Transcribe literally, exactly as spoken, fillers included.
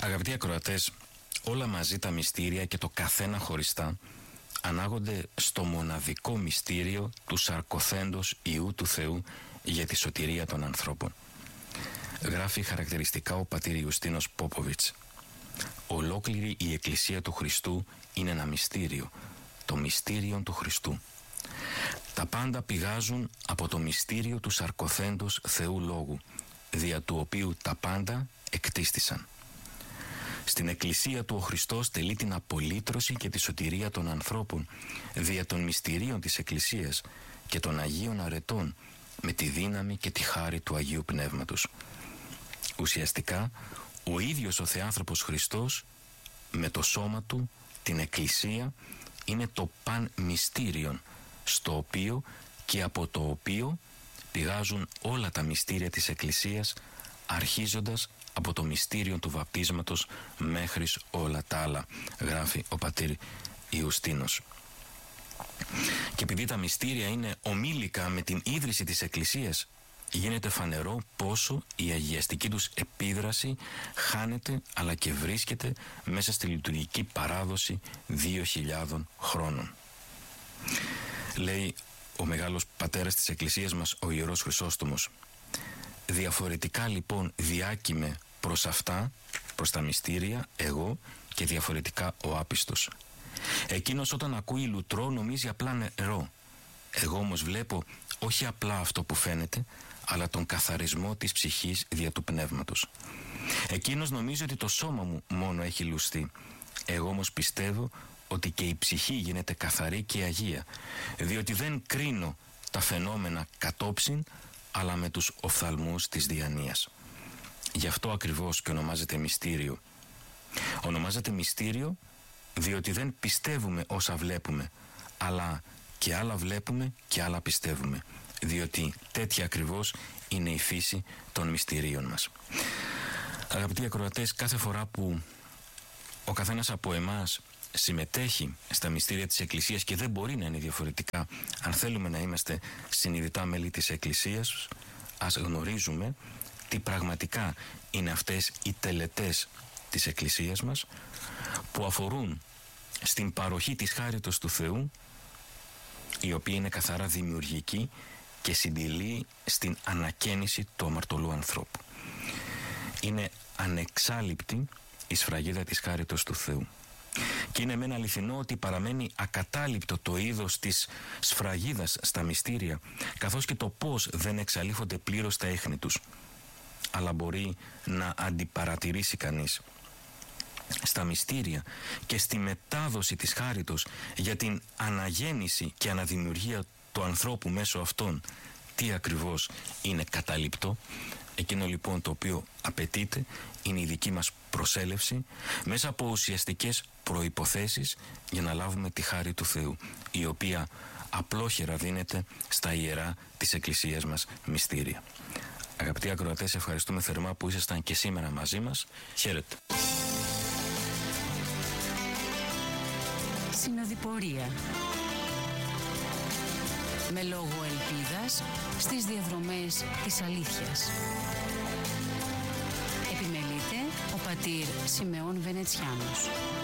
Αγαπητοί ακροατές, όλα μαζί τα μυστήρια και το καθένα χωριστά ανάγονται στο μοναδικό μυστήριο του σαρκωθέντος Υιού του Θεού για τη σωτηρία των ανθρώπων. Γράφει χαρακτηριστικά ο πατήρ Ιουστίνος Πόποβιτς. Ολόκληρη η Εκκλησία του Χριστού είναι ένα μυστήριο, το μυστήριο του Χριστού. Τα πάντα πηγάζουν από το μυστήριο του σαρκωθέντος Θεού Λόγου, δια του οποίου τα πάντα εκτίστησαν. Στην Εκκλησία του ο Χριστός τελεί την απολύτρωση και τη σωτηρία των ανθρώπων δια των μυστηρίων της Εκκλησίας και των Αγίων Αρετών με τη δύναμη και τη χάρη του Αγίου Πνεύματος. Ουσιαστικά, ο ίδιος ο Θεάνθρωπος Χριστός με το σώμα του, την Εκκλησία, είναι το παν μυστήριον, στο οποίο και από το οποίο πηγάζουν όλα τα μυστήρια της Εκκλησίας, αρχίζοντας από το μυστήριο του βαπτίσματος μέχρι όλα τα άλλα, γράφει ο πατήρ Ιουστίνος. Και επειδή τα μυστήρια είναι ομίλικα με την ίδρυση της Εκκλησίας, γίνεται φανερό πόσο η αγιαστική τους επίδραση χάνεται αλλά και βρίσκεται μέσα στη λειτουργική παράδοση δύο χιλιάδων χρόνων. Λέει ο μεγάλος πατέρας της Εκκλησίας μας, ο Ιερός Χρυσόστομος: διαφορετικά λοιπόν διάκυμε προς αυτά, προς τα μυστήρια, εγώ, και διαφορετικά ο άπιστος. Εκείνος όταν ακούει λουτρό νομίζει απλά νερό. Εγώ όμως βλέπω όχι απλά αυτό που φαίνεται, αλλά τον καθαρισμό της ψυχής δια του πνεύματος. Εκείνος νομίζει ότι το σώμα μου μόνο έχει λουστεί. Εγώ όμως πιστεύω ότι και η ψυχή γίνεται καθαρή και αγία, διότι δεν κρίνω τα φαινόμενα κατόψιν, αλλά με τους οφθαλμούς της διανοίας. Γι' αυτό ακριβώς και ονομάζεται μυστήριο. Ονομάζεται μυστήριο διότι δεν πιστεύουμε όσα βλέπουμε, αλλά και άλλα βλέπουμε και άλλα πιστεύουμε, διότι τέτοια ακριβώς είναι η φύση των μυστηρίων μας. Αγαπητοί ακροατές, κάθε φορά που ο καθένας από εμάς συμμετέχει στα μυστήρια της Εκκλησίας, και δεν μπορεί να είναι διαφορετικά αν θέλουμε να είμαστε συνειδητά μέλη της Εκκλησίας, ας γνωρίζουμε τι πραγματικά είναι αυτές οι τελετές της Εκκλησίας μας, που αφορούν στην παροχή της χάριτος του Θεού, η οποία είναι καθαρά δημιουργική και συντηλεί στην ανακαίνιση του αμαρτωλού ανθρώπου. Είναι ανεξάλειπτη η σφραγίδα της χάριτος του Θεού. Και είναι μεν αληθινό ότι παραμένει ακατάληπτο το είδος της σφραγίδας στα μυστήρια, καθώς και το πώς δεν εξαλείφονται πλήρως τα έχνη τους. Αλλά μπορεί να αντιπαρατηρήσει κανείς στα μυστήρια και στη μετάδοση της χάριτος για την αναγέννηση και αναδημιουργία του ανθρώπου μέσω αυτών τι ακριβώς είναι καταλήπτο. Εκείνο λοιπόν το οποίο απαιτείται είναι η δική μας προσέλευση μέσα από ουσιαστικές προϋποθέσεις για να λάβουμε τη χάρη του Θεού, η οποία απλόχερα δίνεται στα ιερά της Εκκλησίας μας μυστήρια. Αγαπητοί ακροατές, ευχαριστούμε θερμά που ήσασταν και σήμερα μαζί μας. Χαίρετε. Συνοδοιπορία. Με λόγο ελπίδας στις διαδρομές της αλήθειας. Επιμελείται ο πατήρ Σιμεών Βενετσιάνος.